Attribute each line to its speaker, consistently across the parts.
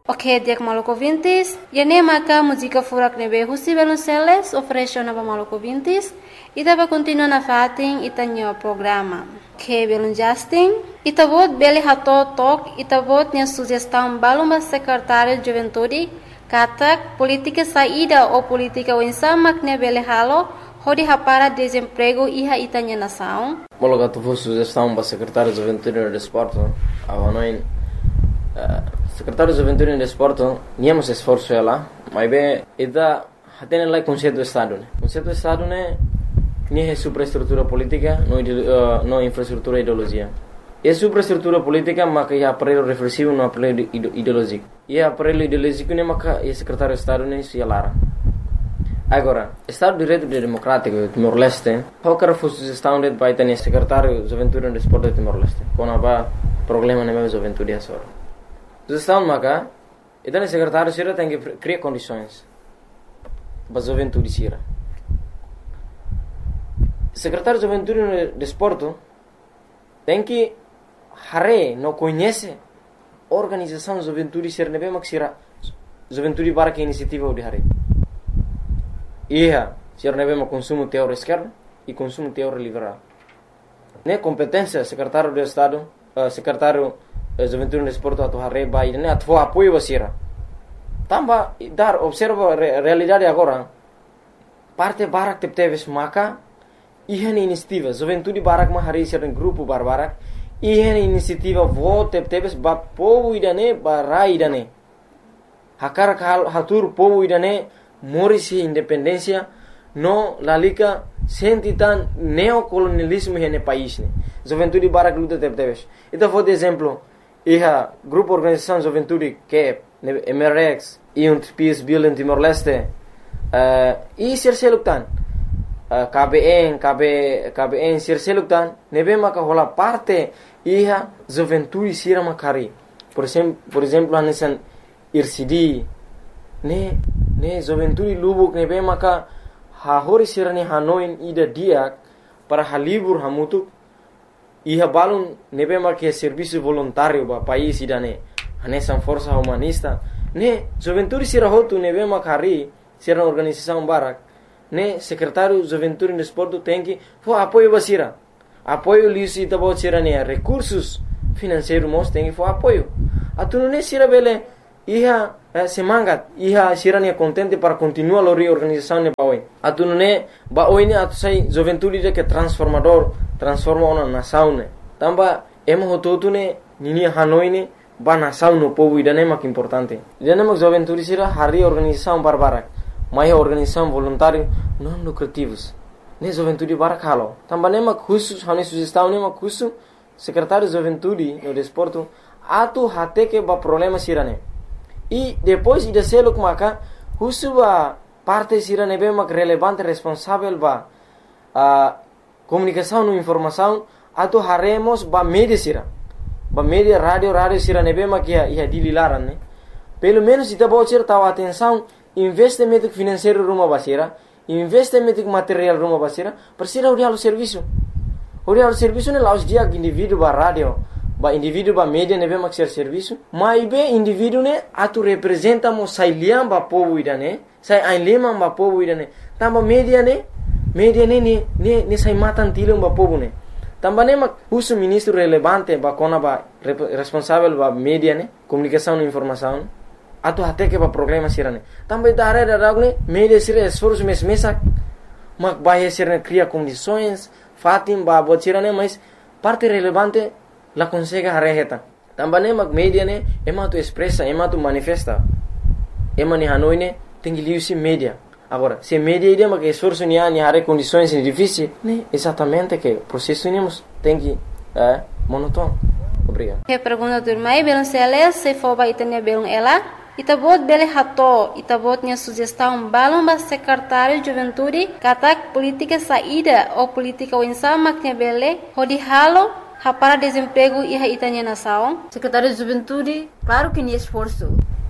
Speaker 1: Ok, dia Maluco Vintis. Yane maka música furak nebe Husi Belunceles oferece na Maluco Vintis. Ita vai continuar na fatin itanyo programa. Ok, Belun Justin. Ita vot beli hato tok. Ita vot nia sugestão baluma secretário de juventude. Katak política saída ou política wensamak ne beli halo. Hodi hapara desemprego iha itanya nação.
Speaker 2: Mologa tu vos sugestão para secretário de juventude e desporto. Avanoin secretário de juventude e desporto, niamos esforço ela, mas bem, ida hatene lá conceito do estado, né? Conceito do estado né, nem é superestrutura política, não infraestrutura ideologia. É superestrutura política, mas que é aparelho reflexivo, não aparelho ideológico. E aparelho ideológico né, mas que é secretário de estado né, se alara. Agora, Estado de Direito Democrático Timor-Leste, qualquer sugestão de vai ter secretário de juventude e desporto de Timor-Leste, quando há problema na minha juventude é só. Sugestão maka, então o secretário Sira tem que criar condições para a juventude Sira. Secretário de Juventude e Desporto tem que não conhece a organização de juventude Sira, não é mesmo que Sira juventude para que iniciativa de Hare. Sira não é mesmo consumo teórico esquerdo e consumo teórico liberal. Né competência secretário do Estado, secretário juventude no desporto atu hareba e atu apoio basira. Tamba dar observa a realidade agora. Parte barak tepteves maka ihan inisiativa juventude barak ma hari ser grupo barbarak ihan inisiativa vote tepteves ba povo idane ba idane. Hakar hatur povo idane morisi independência no lalika sentitan neocolonialismo hene país ne. Juventude barak luta tepteves. Então vou de exemplo grupo organização juventude que é MRX e peace building Timor-Leste e serseluktan KBN serseluktan nebe maka hola parte juventude sira makari por exemplo anesan IRCD ne juventude lubuk nebe maka hahori sira ne Hanoi ida dia para halibur hamutuk balun nebe marque serviço voluntário ba país idane anesan força humanista ne juventude sira hotu nebe makari sira organização barak ne secretário juventude e desporto tem que apoio basira apoio lisi tabo sira ne recursos financeiros mos tem que apoio atunu ne sira bele semangat sira ne contente para continuar a reorganização ne baoi atunu ne baoi ne atu sai juventude que transforma uma nação ne tamba emo hototu ne nini Hanoi ne ba nação no povo idane mak importante idane mak juventude sira hari organização barbarak mai organização voluntário não lucrativos ne juventude barak halo tamba ne mak khusus hane sugestão ne mak khusus secretário de juventude no desporto atu hate que ba problema sira ne e depois ida seluk maka khusus ba parte sira ne be mak relevante responsável ba comunicação e informação atu haremos ba mídia sira ba mídia rádio sira nebe makia ia dililaran né pelo menos ita bocir tahu atenção investimento financeiro rumah basira investimento material rumah basira persira urial serviço ne laus dia indivíduo ba rádio ba indivíduo ba mídia nebe mak serviço mai be indivíduo ne atu representa mo sailiam ba povo idane sai ainlema ba povo idane tamba mídia ne sai matan tilung ba povo ne também mak uso ministro relevante ba kona ba responsável ba media ne comunicação e informação atu até que ba problema sirane também dare ne media sira esforço mesa mak ba sirane cria condições fatim ba botirane mas parte relevante la consegue hareheta também mak media ne ema tu expressa ema tu manifesta ema ni Hanoi ne tem que liusi media. Agora, se media ideia mas que esforço ni há condições difíceis, né? Exatamente que o processo tem que monótono. Obrigado.
Speaker 1: Que pergunta do mai Belunceles se for ba itanya belung ela, itabot bele hato, itabot nya sugestão balong ba secretário de juventude, katak política saída ou política winsama que bele, hodi halo para desemprego iha itanya nação.
Speaker 3: Secretário de juventude, claro que ni esforço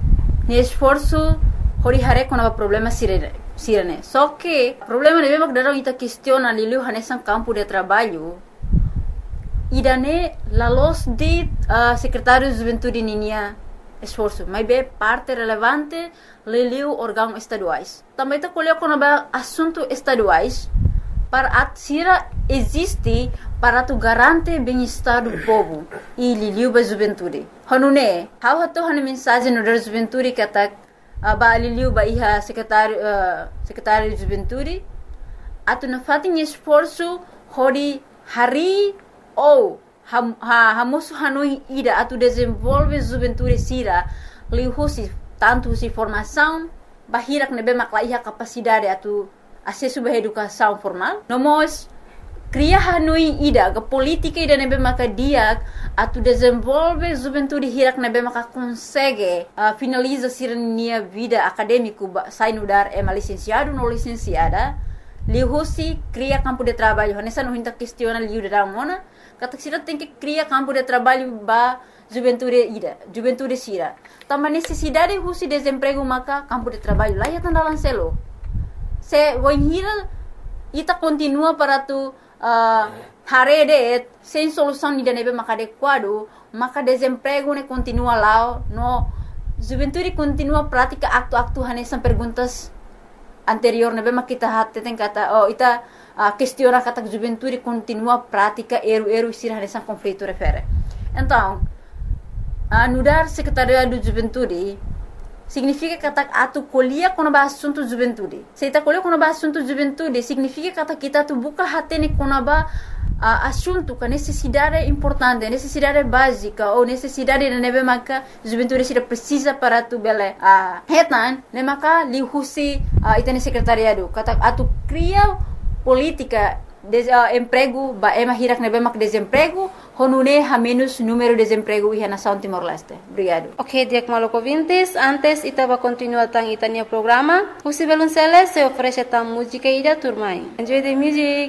Speaker 3: hori hare com problema sirene. Só que problema de mesmo que darão ita questiona lilu hanesan campo de trabalho. Idane la los de secretário de juventude ninia esforço, mas é parte relevante liliu órgãos estaduais. Também está colhendo com assuntos estaduais para a Sira existe para tu garante bem-estar do povo e liliu ba juventude. Hanune, how hato hana mensagem no da juventude que atak ba liliu ba iha secretário de juventude atu na fatin esforço hori hari ou hamosu hanoi ida atu desenvolve juventude Sira lihusi tanto si formação bahirak nebe makla iha capacidade atu acesso à educação formal. Nós cria hanoi ida ke política ida nebe maka dia atu desenvolve juventude hirak nebe maka consegue finaliza sirnia vida acadêmico sai no dar licenciado no licenciada lihusi cria campo de trabalho nessa não hinta questiona liu da mona kata sira tem que cria campo de trabalho ba juventude Sira também necessidade husi desemprego maka campo de trabalho lá ya tandalan selo se voinhira ita continua para tu harede sem solução ni nebe maka adequado maka desemprego ne continua lá no juventude continua prática aktu hanesan perguntas anterior nebe maka kita hatte ten kata ita questiona kata juventude continua prática eru Sira hanesan conflito refere então anudar secretaria do juventude significa kata atu colhia quando ba assunto juventude. Se ita colhia quando ba assunto juventude significa kata kita tu buka hatene quando ba assunto que necessidade importante, necessidade básica ou necessidade de nebe maka juventude Sira precisa para tu bele hetan ne maka lihusi itane secretariado kata atu cria política emprego ba hirak nebe mak desemprego honune ha menos número de desemprego iha nação Timor-Leste. Obrigado.
Speaker 1: Ok, Diak Maloko Vintes, antes itava continua tang itania programa. Husi Belunceles se oferece tam música ida turmai. Enjoy the music.